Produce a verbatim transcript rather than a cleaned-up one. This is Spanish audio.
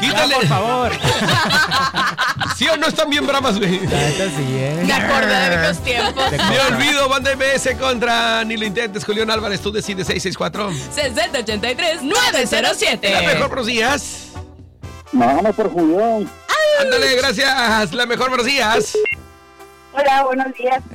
Quítale. Ya, por favor. ¿Sí o no están bien bravas, güey? La neta sí, ¿eh? Me acordé de viejos tiempos. Me olvido, banda M S contra Ni lo intentes, Julián Álvarez, tú decides seis seis cuatro. sesenta ochenta y tres nueve cero siete. La mejor, buenos días. Vamos por Julián. Ándale, gracias. La mejor, buenos días. Hola, buenos días.